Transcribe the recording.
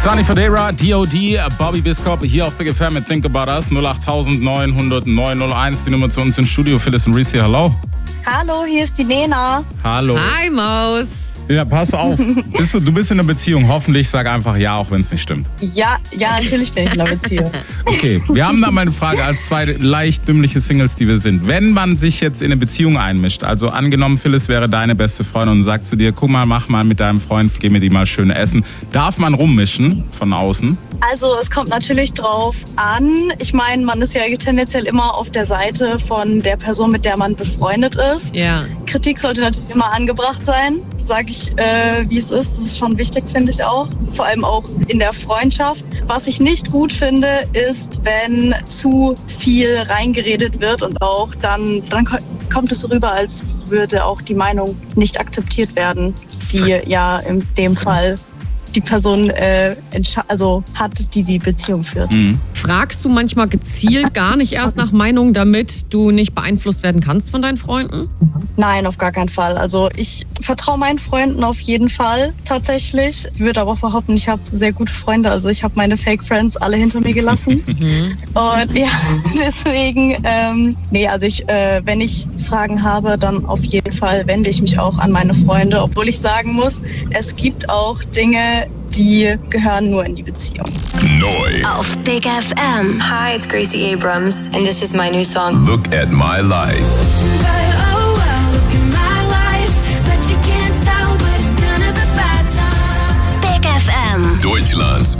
Sunny Federa, D.O.D., Bobby Biscop, hier auf Big FM mit Think About Us, 08900 901, die Nummer zu uns ins Studio. Phyllis und Reese, hallo. Hallo, hier ist die Lena. Hallo. Hi, Maus. Ja, pass auf. Du bist in einer Beziehung. Hoffentlich sag einfach ja, auch wenn es nicht stimmt. Ja, natürlich bin ich in einer Beziehung. Okay, wir haben da mal eine Frage als zwei leicht dümmliche Singles, die wir sind. Wenn man sich jetzt in eine Beziehung einmischt, also angenommen, Phyllis wäre deine beste Freundin und sagt zu dir, guck mal, mach mal mit deinem Freund, geh mir die mal schön essen. Darf man rummischen von außen? Also es kommt natürlich drauf an. Ich meine, man ist ja tendenziell immer auf der Seite von der Person, mit der man befreundet ist. Ja. Kritik sollte natürlich immer angebracht sein. Sage ich, wie es ist. Das ist schon wichtig, finde ich auch. Vor allem auch in der Freundschaft. Was ich nicht gut finde, ist, wenn zu viel reingeredet wird und auch dann kommt es so rüber, als würde auch die Meinung nicht akzeptiert werden, die ja in dem Fall die Person hat, die Beziehung führt. Mhm. Fragst du manchmal gezielt gar nicht erst nach Meinung, damit du nicht beeinflusst werden kannst von deinen Freunden? Nein, auf gar keinen Fall. Also ich vertraue meinen Freunden auf jeden Fall tatsächlich. Ich würde aber auch behaupten, ich habe sehr gute Freunde. Also ich habe meine Fake Friends alle hinter mir gelassen. Und ja, deswegen, wenn ich Fragen habe, dann auf jeden Fall wende ich mich auch an meine Freunde. Obwohl ich sagen muss, es gibt auch Dinge, die gehören nur in die Beziehung. Neu. Auf Big FM. Hi, it's Gracie Abrams, and this is my new song. Look at my life. Big FM. Deutschlands